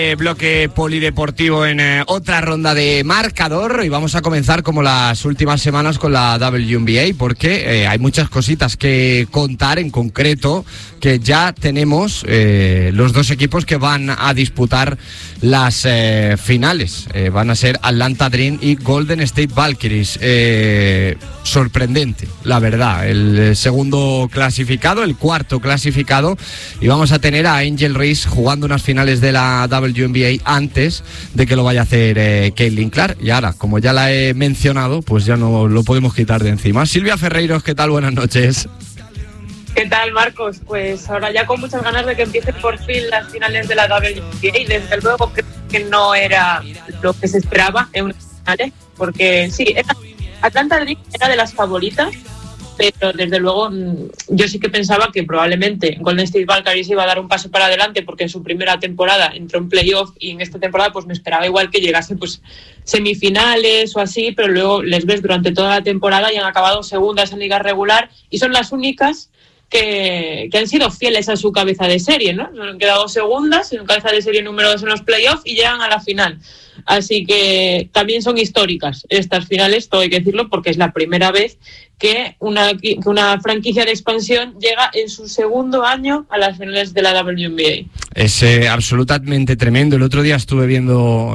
Bloque polideportivo en otra ronda de marcador y vamos a comenzar como las últimas semanas con la WNBA porque hay muchas cositas que contar, en concreto que ya tenemos los dos equipos que van a disputar las finales, van a ser Atlanta Dream y Golden State Valkyries. Sorprendente, la verdad, el segundo clasificado, el cuarto clasificado, y vamos a tener a Angel Reese jugando unas finales de la WNBA antes de que lo vaya a hacer Caitlin Clark. Y ahora, como ya la he mencionado, pues ya no lo podemos quitar de encima. Silvia Ferreiros, ¿qué tal? Buenas noches. ¿Qué tal, Marcos? Pues ahora ya con muchas ganas de que empiecen por fin las finales de la WNBA, y desde luego creo que no era lo que se esperaba en unas finales, porque sí, Atlanta Dream era de las favoritas, pero desde luego yo sí que pensaba que probablemente Golden State Valkyries iba a dar un paso para adelante, porque en su primera temporada entró en playoff y en esta temporada pues me esperaba igual que llegase pues semifinales o así, pero luego les ves durante toda la temporada y han acabado segundas en liga regular y son las únicas que han sido fieles a su cabeza de serie, ¿no? Han quedado segundas en cabeza de serie número 2 en los playoffs y llegan a la final. Así que también son históricas estas finales, todo hay que decirlo, porque es la primera vez que una franquicia de expansión llega en su segundo año a las finales de la WNBA. Es absolutamente tremendo. El otro día estuve viendo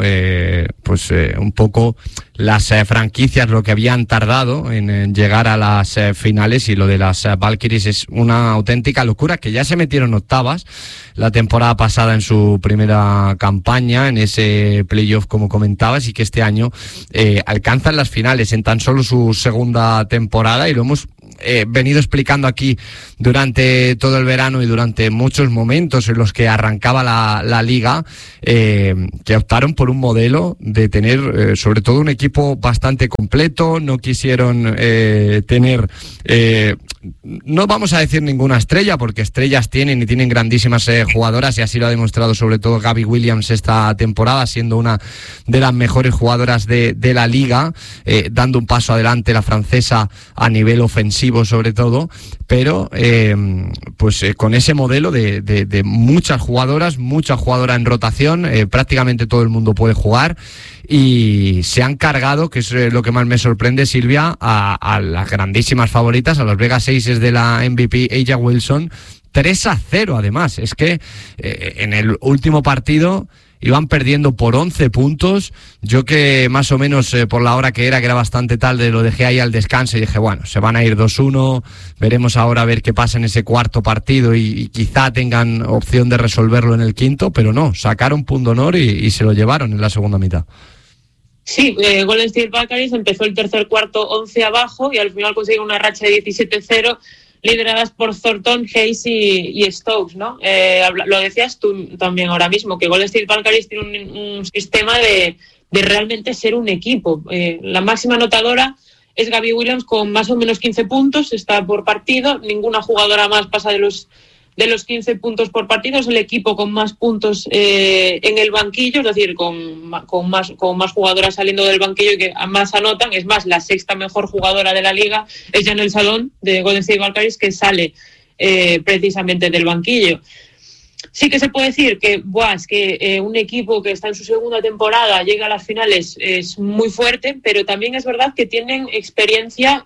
un poco las franquicias, lo que habían tardado en llegar a las finales, y lo de las Valkyries es una auténtica locura, que ya se metieron octavas la temporada pasada en su primera campaña, en ese playoff como comentabas, y que este año alcanzan las finales en tan solo su segunda temporada, y lo hemos venido explicando aquí durante todo el verano y durante muchos momentos en los que arrancaba la liga, que optaron por un modelo de tener sobre todo un equipo bastante completo. No quisieron tener, no vamos a decir ninguna estrella, porque estrellas tienen y tienen grandísimas jugadoras, y así lo ha demostrado sobre todo Gabby Williams esta temporada, siendo una de las mejores jugadoras de la liga, dando un paso adelante la francesa a nivel ofensivo sobre todo, pero con ese modelo de muchas jugadoras en rotación, prácticamente todo el mundo puede jugar, y se han cargado, que es lo que más me sorprende, Silvia, a las grandísimas favoritas, a los Vegas Aces de la MVP A'ja Wilson, 3-0 además. Es que en el último partido iban perdiendo por 11 puntos. Yo, que más o menos por la hora que era bastante tarde, lo dejé ahí al descanso y dije, bueno, se van a ir 2-1, veremos ahora a ver qué pasa en ese cuarto partido y quizá tengan opción de resolverlo en el quinto, pero no, sacaron punto honor y se lo llevaron en la segunda mitad. Sí, Golden State Valkyries empezó el tercer cuarto 11 abajo y al final consiguió una racha de 17-0, lideradas por Thornton, Hayes y Stokes, ¿no? Lo decías tú también ahora mismo, que Golden State Valkyries tiene un sistema de realmente ser un equipo. La máxima anotadora es Gabby Williams con más o menos 15 puntos, está por partido, ninguna jugadora más pasa de los 15 puntos por partido, es el equipo con más puntos en el banquillo, es decir, con más jugadoras saliendo del banquillo y que más anotan. Es más, la sexta mejor jugadora de la liga es Janelle Salón, de Golden State Valkyries, que sale precisamente del banquillo. Sí que se puede decir que un equipo que está en su segunda temporada llega a las finales es muy fuerte, pero también es verdad que tienen experiencia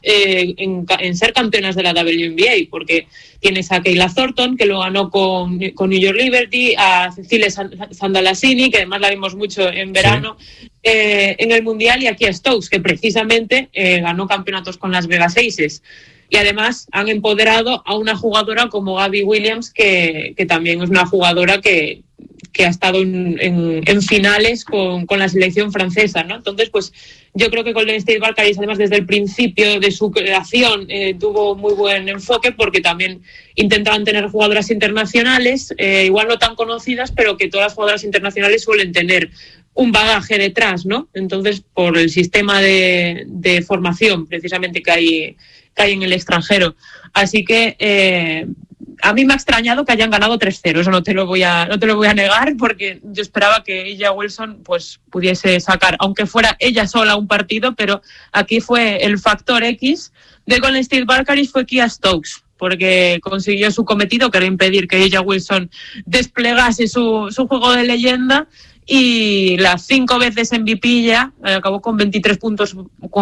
en ser campeonas de la WNBA, porque tienes a Kayla Thornton, que lo ganó con New York Liberty, a Cecilia Sandalassini, que además la vimos mucho en verano, sí, en el Mundial, y aquí a Stokes, que precisamente ganó campeonatos con las Vegas Aces. Y además han empoderado a una jugadora como Gabby Williams, que también es una jugadora que ha estado en finales con la selección francesa, ¿no? Entonces, pues yo creo que Golden State Valkyries, además, desde el principio de su creación, tuvo muy buen enfoque, porque también intentaban tener jugadoras internacionales, igual no tan conocidas, pero que todas las jugadoras internacionales suelen tener un bagaje detrás, ¿no? Entonces, por el sistema de formación, precisamente, que hay en el extranjero. Así que a mí me ha extrañado que hayan ganado 3-0, eso no te lo voy a negar, porque yo esperaba que A'ja Wilson pues pudiese sacar, aunque fuera ella sola, un partido, pero aquí fue el factor X de Golden State Valkyries, fue Kiah Stokes, porque consiguió su cometido, que era impedir que A'ja Wilson desplegase su juego de leyenda, y las 5 veces MVP ya acabó con 23 puntos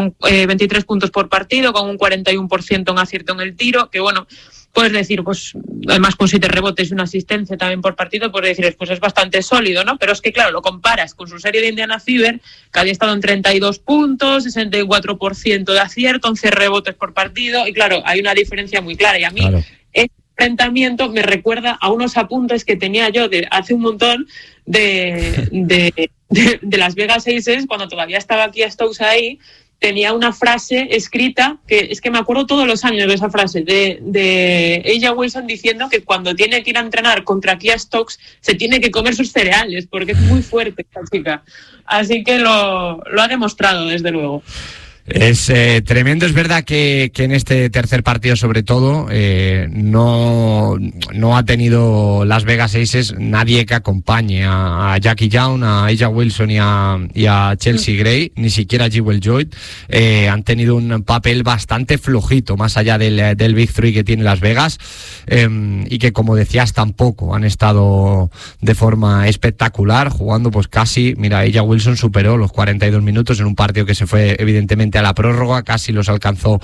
por partido, con un 41% en acierto en el tiro, que bueno, puedes decir, pues además con 7 rebotes y una asistencia también por partido, puedes decir, pues es bastante sólido, ¿no? Pero es que claro, lo comparas con su serie de Indiana Fever, que había estado en 32 puntos, 64% de acierto, 11 rebotes por partido, y claro, hay una diferencia muy clara, y a mí este enfrentamiento me recuerda a unos apuntes que tenía yo de hace un montón de Las Vegas Aces, cuando todavía estaba aquí a Stokes ahí. Tenía una frase escrita, que es que me acuerdo todos los años de esa frase, de A'ja Wilson diciendo que cuando tiene que ir a entrenar contra Kia Stokes se tiene que comer sus cereales, porque es muy fuerte esta chica. Así que lo ha demostrado, desde luego. Es tremendo. Es verdad que en este tercer partido, sobre todo, no ha tenido Las Vegas Aces nadie que acompañe a Jackie Young, a A'ja Wilson y a Chelsea Gray, ni siquiera Jewel Lloyd. Han tenido un papel bastante flojito, más allá del Big Three que tiene Las Vegas, y que, como decías, tampoco han estado de forma espectacular, jugando pues casi, mira, A'ja Wilson superó los 42 minutos en un partido que se fue evidentemente a la prórroga, casi los alcanzó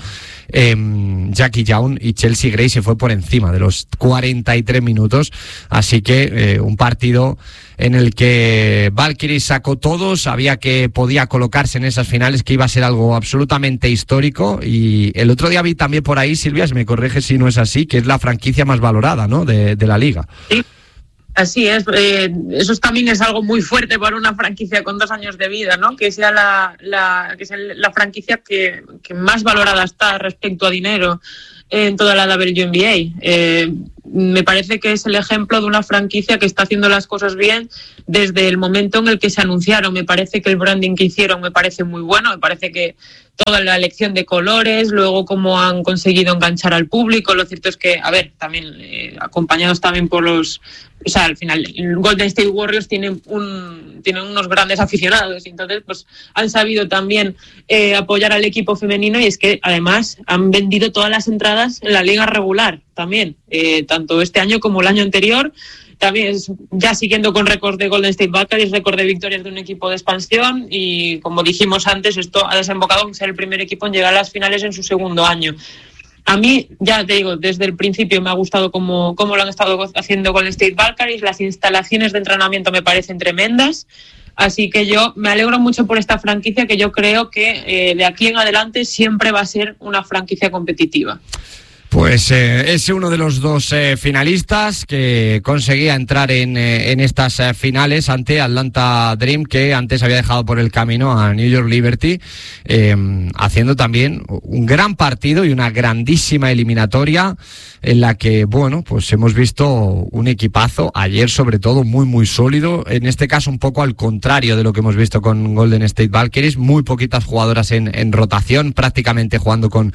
Jackie Young, y Chelsea Gray se fue por encima de los 43 minutos, así que un partido en el que Valkyrie sacó todo, sabía que podía colocarse en esas finales, que iba a ser algo absolutamente histórico, y el otro día vi también por ahí, Silvia, si me corrige si no es así, que es la franquicia más valorada, ¿no?, de la liga. Sí. Así es, eso también es algo muy fuerte para una franquicia con 2 años de vida, ¿no? Que sea la franquicia que más valorada está respecto a dinero en toda la WNBA. Me parece que es el ejemplo de una franquicia que está haciendo las cosas bien desde el momento en el que se anunciaron. Me parece que el branding que hicieron me parece muy bueno, me parece que toda la elección de colores, luego cómo han conseguido enganchar al público. Lo cierto es que, a ver, también acompañados también por los... O sea, al final, el Golden State Warriors tienen unos grandes aficionados, y entonces pues han sabido también apoyar al equipo femenino, y es que además han vendido todas las entradas en la liga regular también, tanto este año como el año anterior. También ya siguiendo con récords de Golden State Valkyries, récord de victorias de un equipo de expansión, y como dijimos antes, esto ha desembocado en ser el primer equipo en llegar a las finales en su segundo año. A mí, ya te digo, desde el principio me ha gustado cómo lo han estado haciendo Golden State Valkyries. Las instalaciones de entrenamiento me parecen tremendas. Así que yo me alegro mucho por esta franquicia, que yo creo que de aquí en adelante siempre va a ser una franquicia competitiva. Pues es uno de los 2 finalistas que conseguía entrar en estas finales ante Atlanta Dream, que antes había dejado por el camino a New York Liberty, haciendo también un gran partido y una grandísima eliminatoria, en la que, bueno, pues hemos visto un equipazo ayer, sobre todo muy muy sólido, en este caso un poco al contrario de lo que hemos visto con Golden State Valkyries, muy poquitas jugadoras en rotación, prácticamente jugando con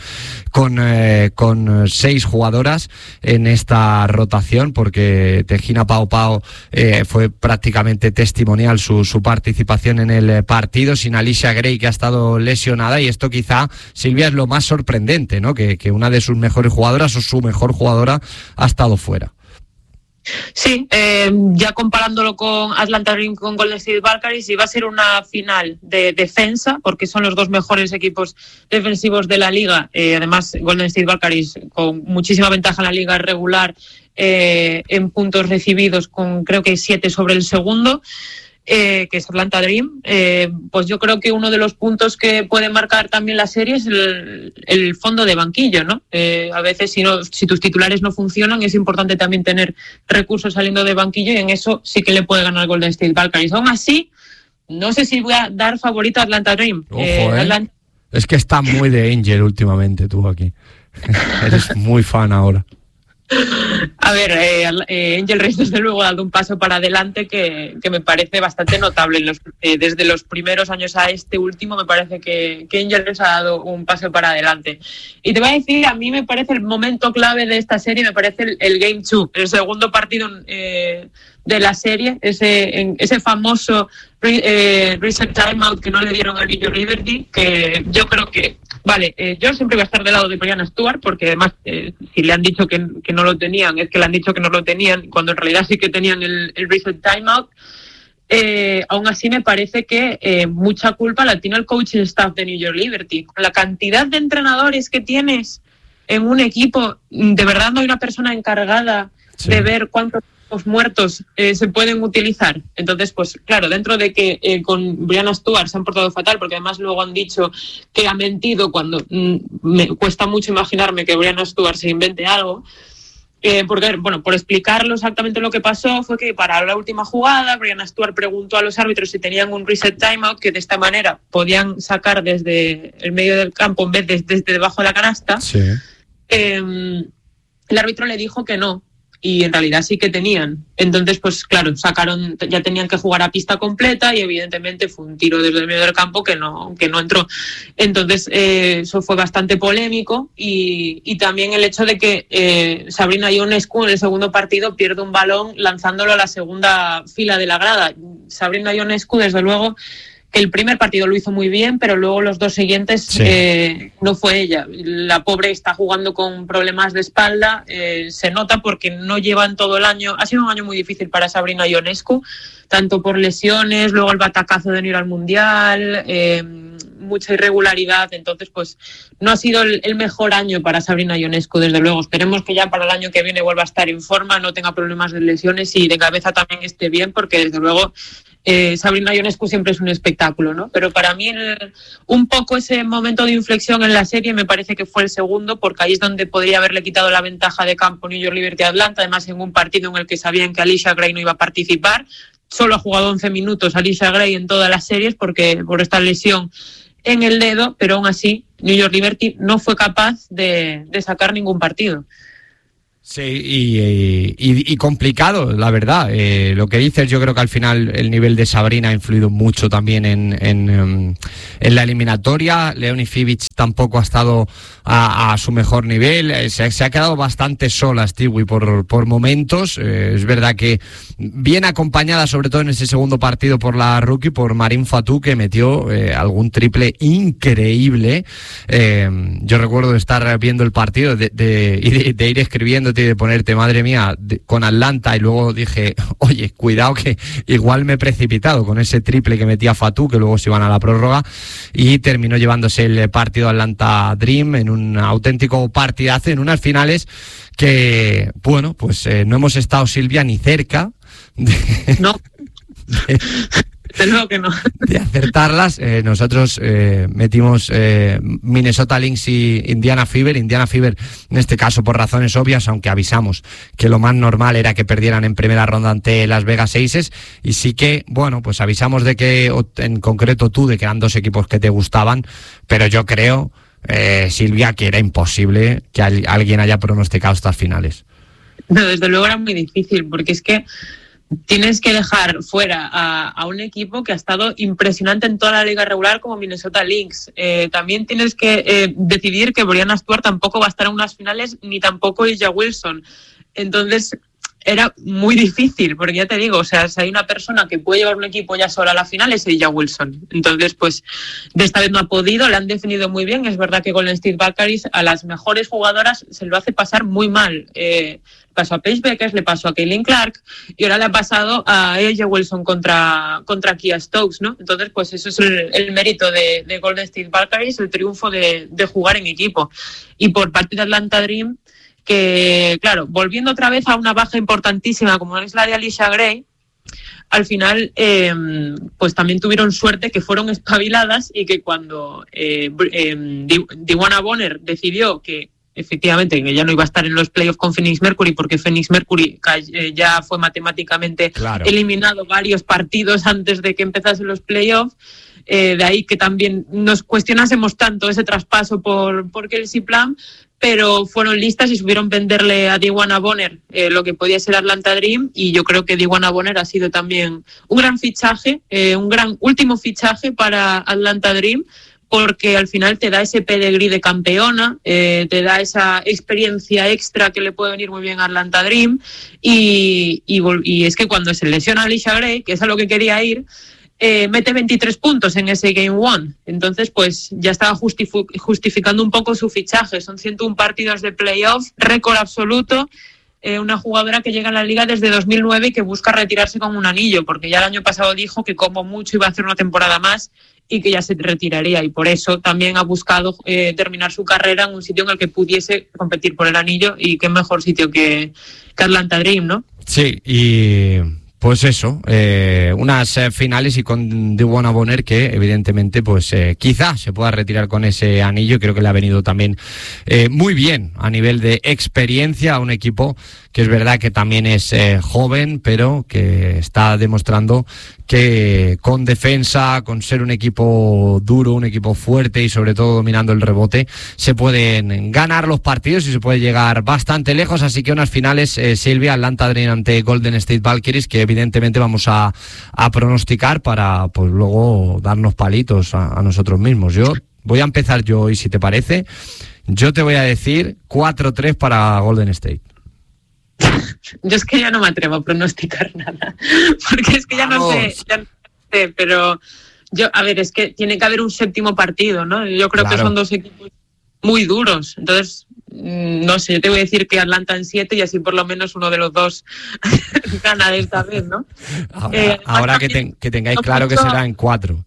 6 jugadoras en esta rotación, porque Te-Hina Paopao fue prácticamente testimonial su participación en el partido, sin Alicia Gray, que ha estado lesionada, y esto quizá, Silvia, es lo más sorprendente, ¿no? Que una de sus mejores jugadoras, o su mejor jugadora, ha estado fuera. Sí, ya comparándolo con Atlanta Dream, con Golden State Valkyries, iba a ser una final de defensa, porque son los 2 mejores equipos defensivos de la liga. Además, Golden State Valkyries con muchísima ventaja en la liga regular en puntos recibidos, con creo que 7 sobre el segundo, que es Atlanta Dream. Pues yo creo que uno de los puntos que puede marcar también la serie es el fondo de banquillo, ¿no? A veces si tus titulares no funcionan, es importante también tener recursos saliendo de banquillo, y en eso sí que le puede ganar Golden State Valkyries. Aún así, no sé si voy a dar favorito a Atlanta Dream. Ojo, es que está muy de Angel últimamente tú aquí. Eres muy fan ahora. A ver, Angel Reese desde luego ha dado un paso para adelante que me parece bastante notable. Desde los primeros años a este último, me parece que Angel Reese ha dado un paso para adelante. Y te voy a decir, a mí me parece el momento clave de esta serie, me parece el Game 2, el segundo partido de la serie, ese famoso reset timeout que no le dieron a New York Liberty, que yo creo que vale, yo siempre voy a estar del lado de Brianna Stewart, porque además si le han dicho que no lo tenían, es que le han dicho que no lo tenían, cuando en realidad sí que tenían el reset timeout. aún así me parece que mucha culpa la tiene el coaching staff de New York Liberty. Con la cantidad de entrenadores que tienes en un equipo, de verdad no hay una persona encargada de ver cuántos muertos se pueden utilizar. Entonces, pues claro, dentro de que con Brianna Stewart se han portado fatal, porque además luego han dicho que ha mentido cuando me cuesta mucho imaginarme que Brianna Stewart se invente algo. Porque, bueno, por explicarlo exactamente lo que pasó, fue que para la última jugada Brianna Stewart preguntó a los árbitros si tenían un reset timeout, que de esta manera podían sacar desde el medio del campo en vez de desde debajo de la canasta. Sí. El árbitro le dijo que no, y en realidad sí que tenían. Entonces, pues claro, ya tenían que jugar a pista completa y evidentemente fue un tiro desde el medio del campo que no entró. Entonces, eso fue bastante polémico, y también el hecho de que Sabrina Ionescu en el segundo partido pierde un balón lanzándolo a la segunda fila de la grada. Sabrina Ionescu, desde luego, que el primer partido lo hizo muy bien, pero luego los dos siguientes no fue ella. La pobre está jugando con problemas de espalda, se nota porque no llevan todo el año. Ha sido un año muy difícil para Sabrina Ionescu, tanto por lesiones, luego el batacazo de no ir al Mundial, mucha irregularidad. Entonces, pues no ha sido el mejor año para Sabrina Ionescu, desde luego. Esperemos que ya para el año que viene vuelva a estar en forma, no tenga problemas de lesiones y de cabeza también esté bien, porque desde luego Sabrina Ionescu siempre es un espectáculo, ¿no? Pero para mí un poco ese momento de inflexión en la serie me parece que fue el segundo, porque ahí es donde podría haberle quitado la ventaja de campo New York Liberty a Atlanta, además en un partido en el que sabían que Allisha Gray no iba a participar. Solo ha jugado 11 minutos Allisha Gray en todas las series por esta lesión en el dedo, pero aún así New York Liberty no fue capaz de sacar ningún partido. Sí, y complicado, la verdad. Lo que dices, yo creo que al final el nivel de Sabrina ha influido mucho también en la eliminatoria. Leonie Fibic tampoco ha estado a su mejor nivel. Se ha quedado bastante sola Stewie por momentos. Es verdad que bien acompañada, sobre todo en ese segundo partido, por la rookie, por Marine Fatou, que metió algún triple increíble. Yo recuerdo de estar viendo el partido de ir escribiéndote y de ponerte, madre mía, con Atlanta, y luego dije, oye, cuidado que igual me he precipitado con ese triple que metía Fatou, que luego se iban a la prórroga, y terminó llevándose el partido Atlanta Dream en un auténtico partidazo, en unas finales que, bueno, pues no hemos estado, Silvia, ni cerca No. De nuevo que no. De acertarlas. Nosotros metimos Minnesota Lynx y Indiana Fever. Indiana Fever, en este caso, por razones obvias, aunque avisamos que lo más normal era que perdieran en primera ronda ante Las Vegas Aces. Y sí que, bueno, pues avisamos de que, en concreto tú, de que eran dos equipos que te gustaban, pero yo creo, Silvia, que era imposible que alguien haya pronosticado estas finales. No, desde luego era muy difícil, porque es que tienes que dejar fuera a un equipo que ha estado impresionante en toda la liga regular como Minnesota Lynx. También tienes que decidir que Brianna Stewart tampoco va a estar en unas finales, ni tampoco A'ja Wilson. Entonces era muy difícil, porque ya te digo, o sea, si hay una persona que puede llevar un equipo ya sola a la final es A'ja Wilson. Entonces, pues, de esta vez no ha podido, la han definido muy bien. Es verdad que Golden State Valkyries a las mejores jugadoras se lo hace pasar muy mal. Pasó a Paige Beckers, le pasó a Caitlin Clark y ahora le ha pasado a A'ja Wilson contra Kia Stokes, ¿no? Entonces, pues eso es el mérito de Golden State Valkyries, el triunfo de jugar en equipo. Y por parte de Atlanta Dream, que, claro, volviendo otra vez a una baja importantísima como es la de Allisha Gray, al final pues también tuvieron suerte, que fueron espabiladas, y que cuando DeWanna Bonner decidió que efectivamente que ya no iba a estar en los playoffs con Phoenix Mercury, porque Phoenix Mercury ya fue matemáticamente eliminado varios partidos antes de que empezasen los playoffs. De ahí que también nos cuestionásemos tanto ese traspaso por Kelsey Plum, pero fueron listas y supieron venderle a DeWanna Bonner lo que podía ser Atlanta Dream, y yo creo que DeWanna Bonner ha sido también un gran fichaje, un gran último fichaje para Atlanta Dream, porque al final te da ese pedigrí de campeona, te da esa experiencia extra que le puede venir muy bien a Atlanta Dream, y es que cuando se lesiona a Allisha Gray, que es a lo que quería ir, mete 23 puntos en ese Game 1. Entonces, pues ya estaba justificando un poco su fichaje. Son 101 partidos de playoff, récord absoluto, una jugadora que llega a la liga desde 2009 y que busca retirarse con un anillo, porque ya el año pasado dijo que como mucho iba a hacer una temporada más y que ya se retiraría, y por eso también ha buscado terminar su carrera en un sitio en el que pudiese competir por el anillo, y qué mejor sitio que Atlanta Dream, ¿no? Sí, y pues eso, unas finales y con DeWanna Bonner que evidentemente pues quizá se pueda retirar con ese anillo. Creo que le ha venido también muy bien a nivel de experiencia a un equipo que es verdad que también es joven, pero que está demostrando que con defensa, con ser un equipo duro, un equipo fuerte y sobre todo dominando el rebote, se pueden ganar los partidos y se puede llegar bastante lejos. Así que unas finales, Silvia, Atlanta Dream ante Golden State Valkyries, que evidentemente vamos a pronosticar para pues luego darnos palitos a nosotros mismos. Yo voy a empezar yo, y si te parece, yo te voy a decir 4-3 para Golden State. Yo es que ya no me atrevo a pronosticar nada, porque es que ya no sé, pero yo, a ver, es que tiene que haber un séptimo partido, ¿no? Yo creo que son dos equipos muy duros, entonces, no sé, yo te voy a decir que Atlanta en 7 y así por lo menos uno de los dos gana esta vez, ¿no? Ahora que tengáis claro que será en 4.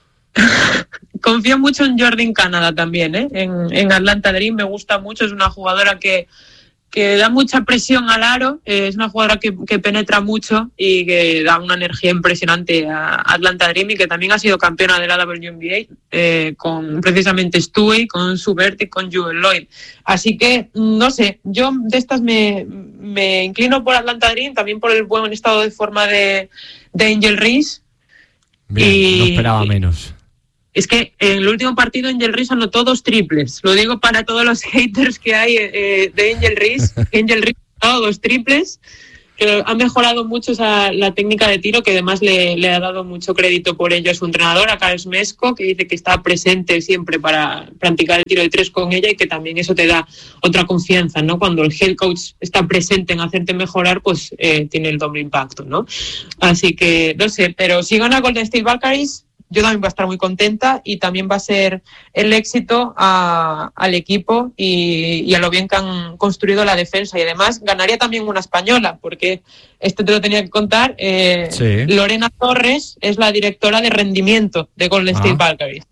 Confío mucho en Jordan Canada también, en Atlanta Dream, me gusta mucho, es una jugadora que da mucha presión al aro, es una jugadora que penetra mucho y que da una energía impresionante a Atlanta Dream, y que también ha sido campeona de la WNBA con precisamente Stewie, con Subert y con Jewel Lloyd. Así que, no sé, yo de estas me inclino por Atlanta Dream, también por el buen estado de forma de Angel Reese. Bien, no esperaba menos. Es que en el último partido Angel Reese anotó 2 triples. Lo digo para todos los haters que hay de Angel Reese. Angel Reese anotó 2 triples, que ha mejorado mucho la técnica de tiro, que además le ha dado mucho crédito por ello a su entrenador, a Carl Smesco, que dice que está presente siempre para practicar el tiro de 3 con ella, y que también eso te da otra confianza, ¿no? Cuando el head coach está presente en hacerte mejorar, pues tiene el doble impacto, ¿no? Así que, no sé, pero si gana Golden State Valkyries, yo también voy a estar muy contenta, y también va a ser el éxito al equipo y a lo bien que han construido la defensa. Y además ganaría también una española, porque esto te lo tenía que contar. Sí. Lorena Torres es la directora de rendimiento de Golden State Valkyries.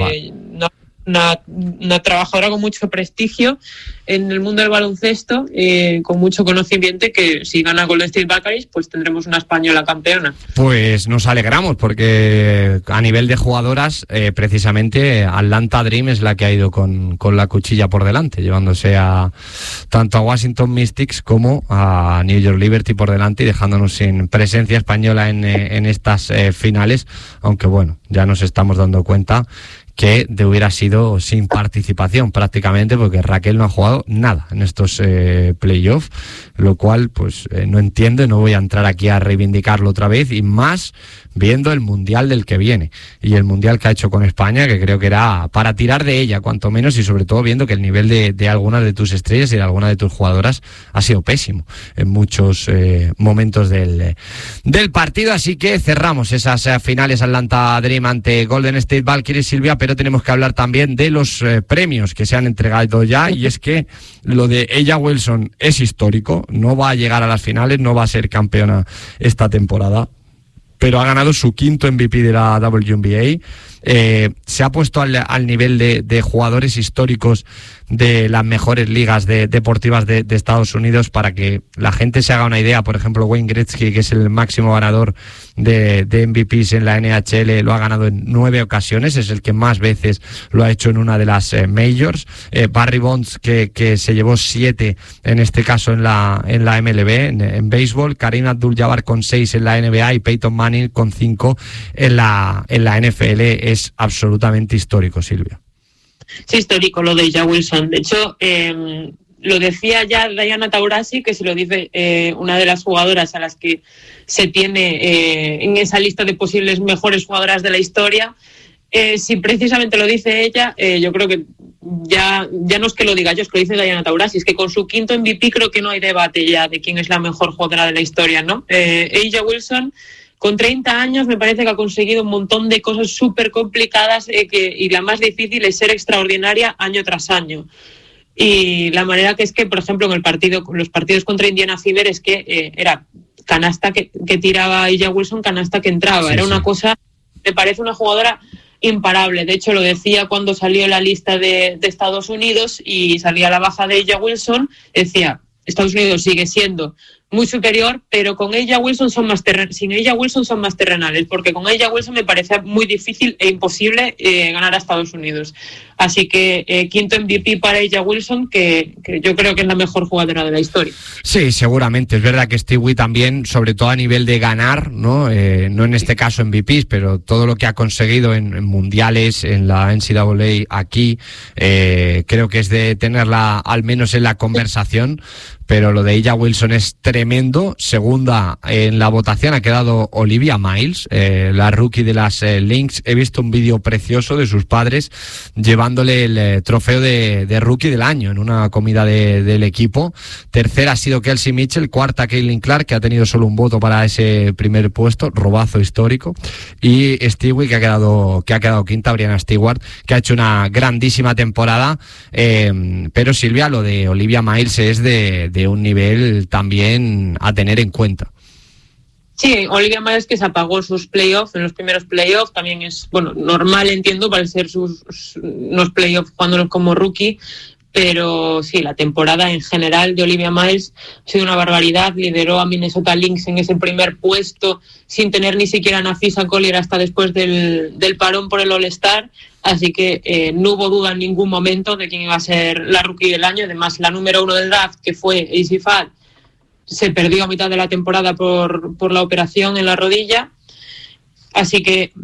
Una trabajadora con mucho prestigio en el mundo del baloncesto, con mucho conocimiento, y que si gana Golden State Valkyries, pues tendremos una española campeona. Pues nos alegramos, porque a nivel de jugadoras, precisamente Atlanta Dream es la que ha ido con la cuchilla por delante, llevándose tanto a Washington Mystics como a New York Liberty por delante, y dejándonos sin presencia española en estas finales, aunque bueno, ya nos estamos dando cuenta que hubiera sido sin participación prácticamente, porque Raquel no ha jugado nada en estos playoffs, lo cual pues no entiendo, y no voy a entrar aquí a reivindicarlo otra vez, y más viendo el mundial del que viene y el mundial que ha hecho con España, que creo que era para tirar de ella cuanto menos, y sobre todo viendo que el nivel de algunas de tus estrellas y de algunas de tus jugadoras ha sido pésimo en muchos momentos del partido. Así que cerramos esas finales Atlanta Dream ante Golden State Valkyries, Silvia, pero tenemos que hablar también de los premios que se han entregado ya, y es que lo de Ella Wilson es histórico. No va a llegar a las finales, no va a ser campeona esta temporada, pero ha ganado su 5º MVP de la WNBA. Se ha puesto al nivel de jugadores históricos de las mejores ligas deportivas de Estados Unidos. Para que la gente se haga una idea, por ejemplo, Wayne Gretzky, que es el máximo ganador de MVPs en la NHL, lo ha ganado en 9 ocasiones, es el que más veces lo ha hecho en una de las majors. Barry Bonds, que se llevó 7 en este caso en la MLB, en béisbol. Kareem Abdul-Jabbar con 6 en la NBA, y Peyton Manning con 5 en la NFL. Es absolutamente histórico, Silvia. Sí, histórico lo de Ella Wilson. De hecho, lo decía ya Diana Taurasi, que se lo dice una de las jugadoras a las que se tiene en esa lista de posibles mejores jugadoras de la historia. Si precisamente lo dice ella, yo creo que ya no es que lo diga yo, es que lo dice Diana Taurasi. Es que con su 5º MVP creo que no hay debate ya de quién es la mejor jugadora de la historia, ¿no? Ella Wilson, con 30 años, me parece que ha conseguido un montón de cosas súper complicadas, y la más difícil es ser extraordinaria año tras año. Y la manera que es que, por ejemplo, en los partidos contra Indiana Fever es que era canasta que tiraba ella Wilson, canasta que entraba. Sí, era una cosa, me parece una jugadora imparable. De hecho, lo decía cuando salió la lista de Estados Unidos y salía la baja de ella Wilson, decía, Estados Unidos sigue siendo muy superior, pero con ella Wilson sin ella Wilson son más terrenales, porque con ella Wilson me parece muy difícil e imposible ganar a Estados Unidos. Así que quinto MVP para ella Wilson, que yo creo que es la mejor jugadora de la historia. Sí, seguramente. Es verdad que Stewie también, sobre todo a nivel de ganar, no en este caso MVPs, pero todo lo que ha conseguido en mundiales, en la NCAA aquí, creo que es de tenerla al menos en la conversación. Pero lo de ella Wilson es tremendo. Segunda en la votación ha quedado Olivia Miles, la rookie de las Lynx. He visto un vídeo precioso de sus padres llevándole el trofeo de rookie del año en una comida del equipo. Tercera ha sido Kelsey Mitchell, cuarta Caitlin Clark, que ha tenido solo un voto para ese primer puesto, robazo histórico. Y Stewie, que ha quedado quinta, Brianna Stewart, que ha hecho una grandísima temporada. Pero Silvia, lo de Olivia Miles es de un nivel también a tener en cuenta. Sí, Olivia Miles, que se apagó sus playoffs, en los primeros playoffs, también es, normal, entiendo, para ser unos playoffs jugándolos como rookie, pero sí, la temporada en general de Olivia Miles ha sido una barbaridad. Lideró a Minnesota Lynx en ese primer puesto sin tener ni siquiera a Nafisa Collier hasta después del parón por el All-Star. Así que no hubo duda en ningún momento de quién iba a ser la rookie del año. Además, la número 1 del draft, que fue Izzy Fad, se perdió a mitad de la temporada por la operación en la rodilla. Así que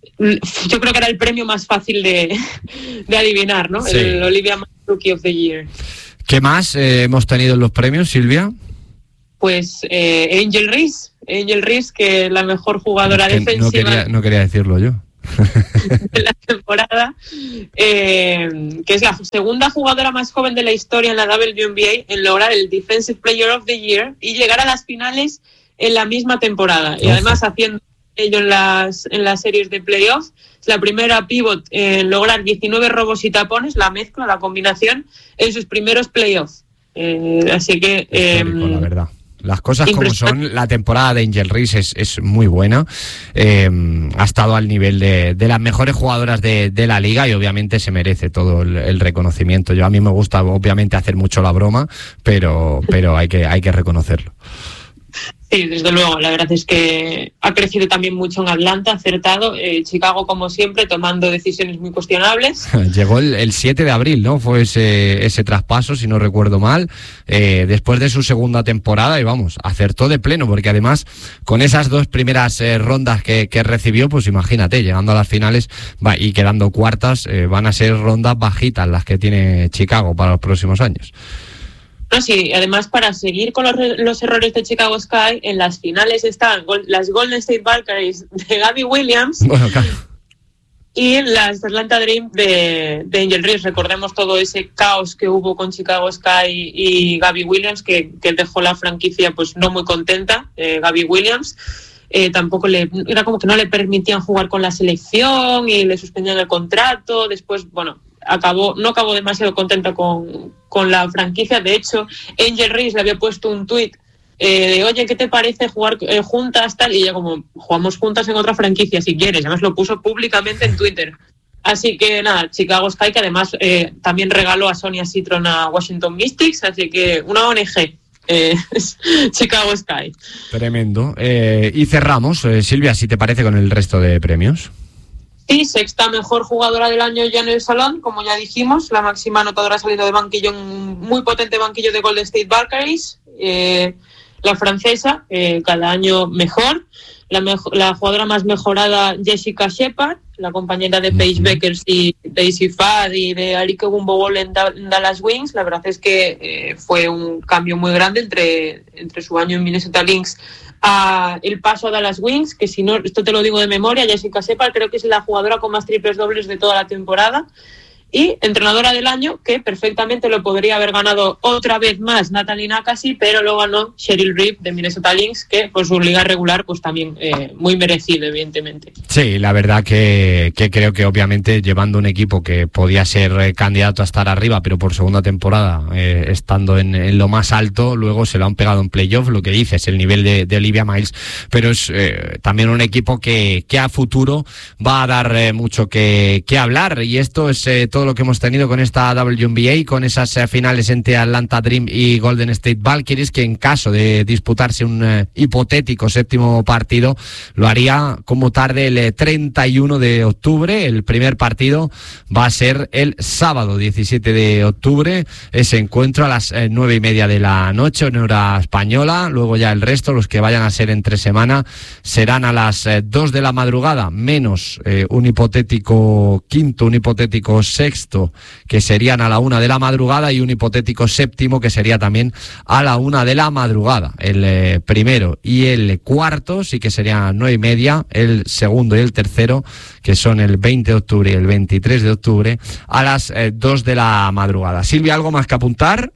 yo creo que era el premio más fácil de adivinar, ¿no? Sí. El Olivia Miles Rookie of the Year. ¿Qué más hemos tenido en los premios, Silvia? Pues Angel Reese, que es la mejor jugadora defensiva. No quería decirlo yo. De la temporada, que es la segunda jugadora más joven de la historia en la WNBA en lograr el Defensive Player of the Year y llegar a las finales en la misma temporada. Y además haciendo ello en las series de playoffs, es la primera pivot en lograr 19 robos y tapones, la mezcla, la combinación, en sus primeros playoffs. Así que histórico, la verdad. Las cosas como son. La temporada de Angel Reese es muy buena. Ha estado al nivel de las mejores jugadoras de la liga y obviamente se merece todo el reconocimiento. A mí me gusta obviamente hacer mucho la broma, pero hay que reconocerlo. Sí, desde luego, la verdad es que ha crecido también mucho en Atlanta, acertado. Chicago, como siempre, tomando decisiones muy cuestionables. Llegó el 7 de abril, ¿no? Fue ese traspaso, si no recuerdo mal, después de su segunda temporada y vamos, acertó de pleno, porque además con esas dos primeras rondas que recibió, pues imagínate, llegando a las finales y quedando cuartas, van a ser rondas bajitas las que tiene Chicago para los próximos años. No, sí, además para seguir con los errores de Chicago Sky, en las finales están las Golden State Valkyries de Gabby Williams, claro, y las Atlanta Dream de Angel Reese. Recordemos todo ese caos que hubo con Chicago Sky y Gabby Williams, que dejó la franquicia pues no muy contenta, Gabby Williams. Tampoco era como que no le permitían jugar con la selección y le suspendían el contrato. Después, no acabó demasiado contenta con la franquicia. De hecho, Angel Reese le había puesto un tuit de oye, ¿qué te parece jugar juntas tal? Y ella como, jugamos juntas en otra franquicia si quieres. Además lo puso públicamente en Twitter. Así que nada, Chicago Sky, que además también regaló a Sonia Citron a Washington Mystics, así que una ONG. Chicago Sky. Tremendo. Y cerramos, Silvia, si te parece, con el resto de premios. Sí, sexta mejor jugadora del año Janelle Salon, como ya dijimos, la máxima anotadora saliendo de banquillo, un muy potente banquillo de Golden State Valkyries, la francesa, cada año mejor. La jugadora más mejorada, Jessica Shepard, la compañera de Paige Beckers y Daisy Fad y de Arike Gumbowol en Dallas Wings. La verdad es que fue un cambio muy grande entre su año en Minnesota Lynx a el paso a Dallas Wings, que si no, esto te lo digo de memoria, Jessica Shepard creo que es la jugadora con más triples dobles de toda la temporada. Y entrenadora del año, que perfectamente lo podría haber ganado otra vez más Natalie Nakasi, pero lo ganó Cheryl Reeve de Minnesota Lynx, que por su liga regular pues también muy merecido, evidentemente. Sí, la verdad que creo que obviamente llevando un equipo que podía ser candidato a estar arriba, pero por segunda temporada estando en lo más alto, luego se lo han pegado en playoff, lo que dices, el nivel de Olivia Miles, pero es también un equipo que a futuro va a dar mucho que hablar, y esto es todo lo que hemos tenido con esta WNBA, con esas finales entre Atlanta Dream y Golden State Valkyries, que en caso de disputarse un hipotético séptimo partido, lo haría como tarde el 31 de octubre. El primer partido va a ser el sábado 17 de octubre, ese encuentro a las 9:30 de la noche en hora española. Luego ya el resto, los que vayan a ser entre semana, serán a las 2 de la madrugada, menos un hipotético quinto, un hipotético sexto, que serían a la 1 de la madrugada, y un hipotético séptimo, que sería también a la 1 de la madrugada. El primero y el cuarto sí que serían 9:30, el segundo y el tercero, que son el 20 de octubre y el 23 de octubre, a las 2 de la madrugada. Silvia, ¿algo más que apuntar?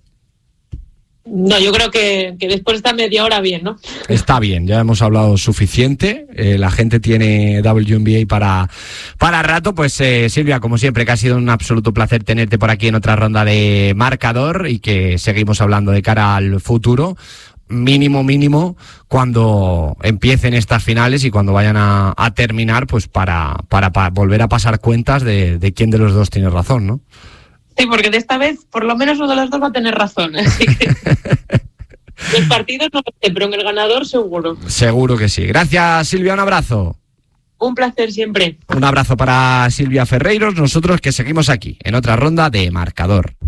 No, yo creo que después de esta media hora bien, ¿no? Está bien, ya hemos hablado suficiente, la gente tiene WNBA para rato. Pues Silvia, como siempre, que ha sido un absoluto placer tenerte por aquí en otra ronda de Marcador, y que seguimos hablando de cara al futuro. Mínimo cuando empiecen estas finales y cuando vayan a terminar, pues para volver a pasar cuentas de quién de los dos tiene razón, ¿no? Sí, porque de esta vez por lo menos uno de los dos va a tener razón, así que los partidos no lo sé, pero en el ganador seguro. Seguro que sí. Gracias, Silvia, un abrazo. Un placer siempre. Un abrazo para Silvia Ferreiros, nosotros que seguimos aquí en otra ronda de Marcador.